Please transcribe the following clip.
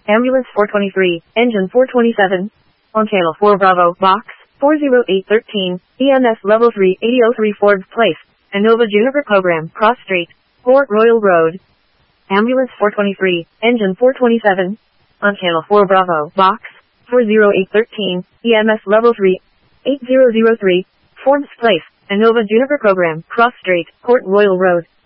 Ambulance 423, Engine 427. On Channel 4 Bravo, Box 40813, EMS Level 3, 8003 Forbes Place, Innova Juniper Program, Cross Street, Port Royal Road. Ambulance 423, Engine 427. On Channel 4 Bravo, Box 40813, EMS Level 3, 8003, Forbes Place, Innova Juniper Program, Cross Street, Port Royal Road.